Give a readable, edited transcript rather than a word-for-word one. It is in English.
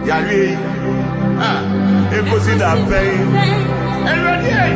Yari, ah, it was in that pain. And right here,